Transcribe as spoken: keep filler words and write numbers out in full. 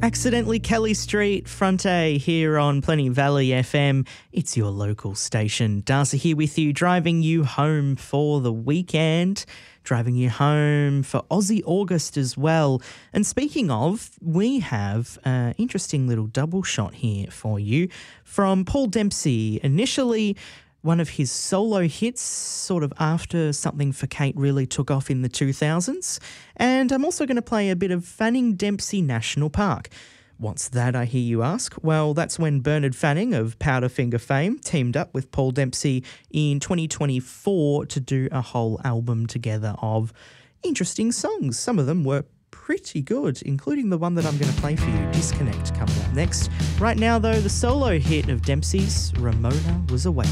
Accidentally Kelly Street, Front A here on Plenty Valley F M. It's your local station. Darcy here with you, driving you home for the weekend, driving you home for Aussie August as well. And speaking of, we have an interesting little double shot here for you from Paul Dempsey. Initially, one of his solo hits sort of after Something for Kate really took off in the two thousands. And I'm also going to play a bit of Fanning Dempsey National Park. What's that, I hear you ask? Well, that's when Bernard Fanning of Powderfinger fame teamed up with Paul Dempsey in twenty twenty-four to do a whole album together of interesting songs. Some of them were pretty good, including the one that I'm going to play for you, Disconnect, coming up next. Right now, though, the solo hit of Dempsey's, Ramona Was Away.